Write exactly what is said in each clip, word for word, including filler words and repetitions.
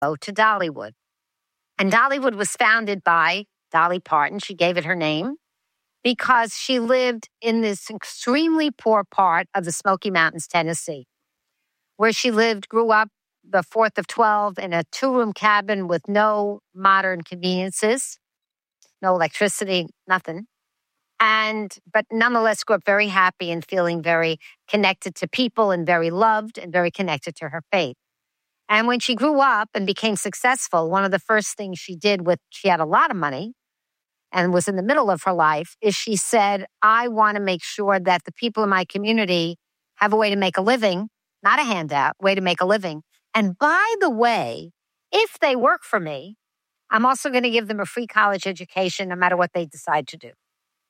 to Dollywood. And Dollywood was founded by Dolly Parton. She gave it her name because she lived in this extremely poor part of the Smoky Mountains, Tennessee, where she lived, grew up the fourth of twelve in a two-room cabin with no modern conveniences, no electricity, nothing. And, but nonetheless grew up very happy and feeling very connected to people and very loved and very connected to her faith. And when she grew up and became successful, one of the first things she did with, she had a lot of money and was in the middle of her life, is she said, I want to make sure that the people in my community have a way to make a living, not a handout, way to make a living. And by the way, if they work for me, I'm also going to give them a free college education no matter what they decide to do.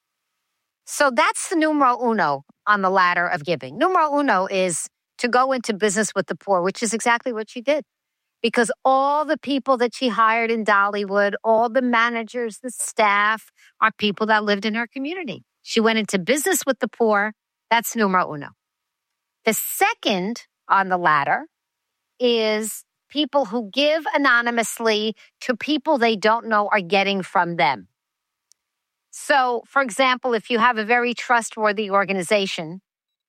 So that's the numero uno on the ladder of giving. Numero uno is to go into business with the poor, which is exactly what she did. Because all the people that she hired in Dollywood, all the managers, the staff, are people that lived in her community. She went into business with the poor. That's numero uno. The second on the ladder is people who give anonymously to people they don't know are getting from them. So, for example, if you have a very trustworthy organization,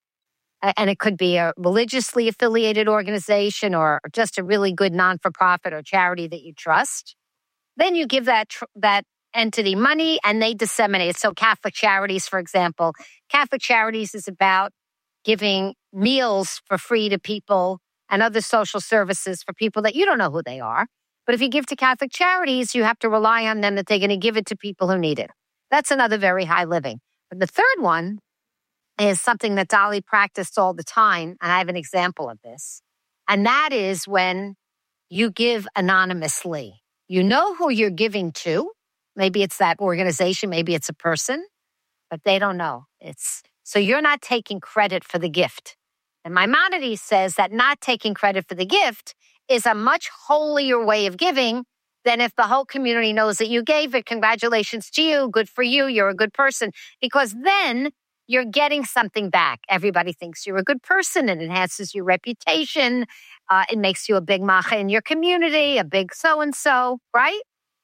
and it could be a religiously affiliated organization or just a really good non-for-profit or charity that you trust, then you give that tr- that entity money and they disseminate it. So Catholic Charities, for example, Catholic Charities is about giving meals for free to people and other social services for people that you don't know who they are. But if you give to Catholic Charities, you have to rely on them that they're going to give it to people who need it. That's another very high living. But the third one is something that Dolly practiced all the time, and I have an example of this. And that is when you give anonymously. You know who you're giving to. Maybe it's that organization, maybe it's a person, but they don't know. It's so you're not taking credit for the gift. And Maimonides says that not taking credit for the gift is a much holier way of giving than if the whole community knows that you gave it. Congratulations to you. Good for you. You're a good person. Because then you're getting something back. Everybody thinks you're a good person. It enhances your reputation. Uh, it makes you a big macha in your community, a big so-and-so, right?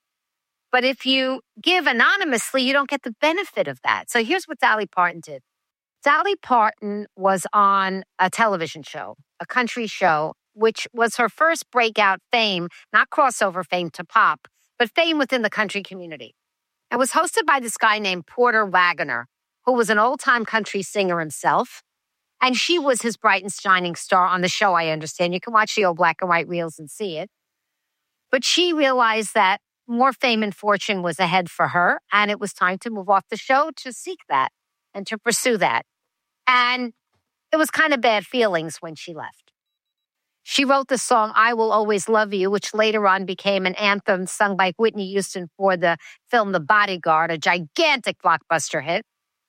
But if you give anonymously, you don't get the benefit of that. So here's what Dolly Parton did. Dolly Parton was on a television show, a country show, which was her first breakout fame, not crossover fame to pop, but fame within the country community. It was hosted by this guy named Porter Wagoner, who was an old-time country singer himself. And she was his bright and shining star on the show, I understand. You can watch the old black and white reels and see it. But she realized that more fame and fortune was ahead for her, and it was time to move off the show to seek that and to pursue that. And it was kind of bad feelings when she left. She wrote the song, I Will Always Love You, which later on became an anthem sung by Whitney Houston for the film The Bodyguard, a gigantic blockbuster hit.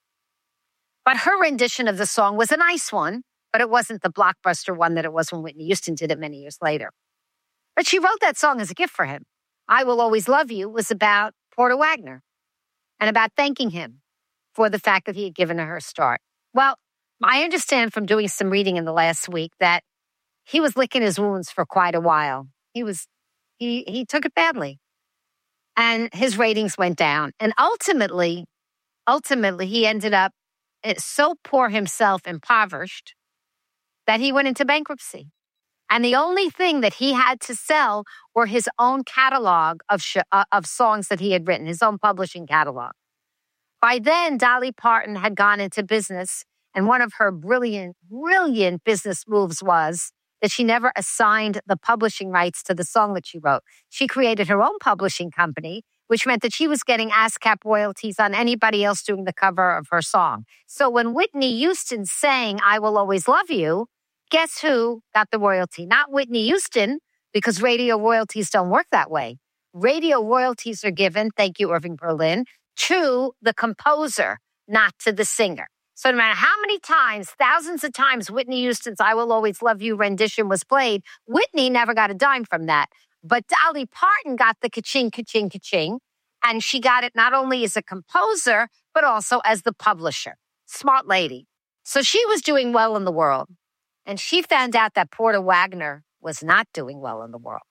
But her rendition of the song was a nice one, but it wasn't the blockbuster one that it was when Whitney Houston did it many years later. But she wrote that song as a gift for him. I Will Always Love You was about Porter Wagoner and about thanking him for the fact that he had given her a start. Well, I understand from doing some reading in the last week that he was licking his wounds for quite a while. He was, he he took it badly. And his ratings went down. And ultimately, ultimately, he ended up so poor himself, impoverished, that he went into bankruptcy. And the only thing that he had to sell were his own catalog of sh- uh, of songs that he had written, his own publishing catalog. By then, Dolly Parton had gone into business, and one of her brilliant, brilliant business moves was that she never assigned the publishing rights to the song that she wrote. She created her own publishing company, which meant that she was getting ASCAP royalties on anybody else doing the cover of her song. So when Whitney Houston sang I Will Always Love You, guess who got the royalty? Not Whitney Houston, because radio royalties don't work that way. Radio royalties are given, thank you, Irving Berlin, to the composer, not to the singer. So no matter how many times, thousands of times, Whitney Houston's I Will Always Love You rendition was played, Whitney never got a dime from that. But Dolly Parton got the ka-ching, ka-ching, ka-ching, and she got it not only as a composer, but also as the publisher. Smart lady. So she was doing well in the world, and she found out that Porter Wagoner was not doing well in the world.